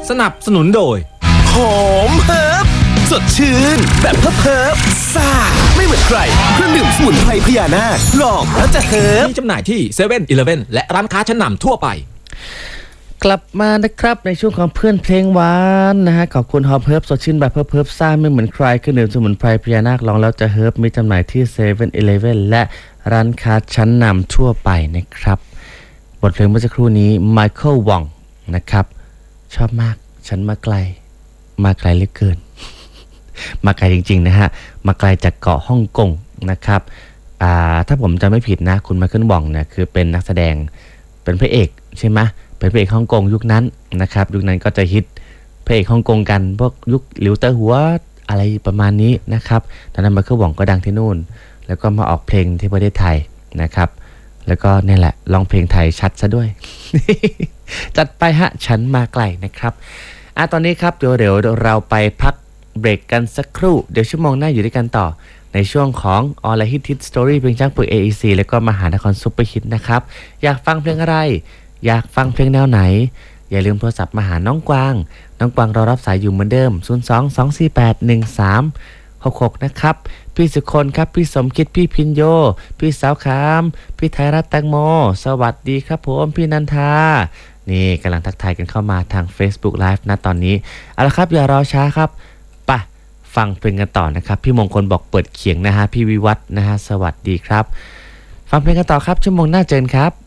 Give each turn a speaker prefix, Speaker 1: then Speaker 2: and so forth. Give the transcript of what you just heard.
Speaker 1: สนับสนุนโดย
Speaker 2: หอมเฮิร์บสดชื่นแบบเฮิร์บซ่าไม่เหมือนใครเครื่องดื่มสมุนไพรพญานาคลองแล้วจะเฮิร์บ
Speaker 1: มีจำหน่ายที่เซเว่นอีเลฟเว่นและร้านค้าชั้นนำทั่วไป
Speaker 3: กลับมานะครับในช่วงของเพื่อนเพลงหวานนะฮะขอบคุณฮอปเฮิร์บสดชื่นแบบเฮิร์บซ่าไม่เหมือนใครเครื่องดื่มสมุนไพรพญานาคลองแล้วจะเฮิร์บมีจำหน่ายที่เซเว่นอีเลฟเว่นและร้านค้าชั้นนำทั่วไปนะครับบทเพลงเมื่อสักครู่นี้ไมเคิลวองนะครับชอบมากฉันมาไกลเหลือเกิน มาไกลจริงๆนะฮะมาไกลจากเกาะฮ่องกงนะครับถ้าผมจำไม่ผิดนะคุณไมเคิลวองเนี่ยคือเป็นนักแสดงเป็นพระเอกใช่ไหมเป็นพระเอกฮ่องกงยุคนั้นนะครับยุคนั้นก็จะฮิตพระเอกฮ่องกงกันพวกยุคหลิวเตอร์หัวอะไรประมาณนี้นะครับตอนนั้นไมเคิลวองก็ดังที่นู่นแล้วก็มาออกเพลงที่ประเทศไทยนะครับแล้วก็นี่แหละร้องเพลงไทยชัดซะด้วย จัดไปฮะฉันมาไกลนะครับตอนนี้ครับเดี๋ยวเราไปพักเบรกกันสักครู่เดี๋ยวชั่วโมงหน้าอยู่ด้วยกันต่อในช่วงของ All I Hit Hit Story เพลงจ้างปึก AEC แล้วก็มหานครซุปเปอร์ฮิตนะครับอยากฟังเพลงอะไรอยากฟังเพลงแนวไหนอย่าลืมโทรศัพท์มาหาน้องกวางรอรับสายอยู่เหมือนเดิม02-248-1366นะครับพี่สุคนครับพี่สมคิดพี่พินโยพี่สาวคามพี่ไทยรัตน์แตงโมสวัสดีครับผมพี่นันทานี่กำลังทักทายกันเข้ามาทาง Facebook Live นะตอนนี้เอาละครับอย่ารอช้าครับไปฟังเพลงกันต่อนะครับพี่มงคลบอกเปิดเขียงนะฮะพี่วิวัฒน์นะฮะสวัสดีครับฟังเพลงกันต่อครับชั่วโมงหน้าเจอกันครับ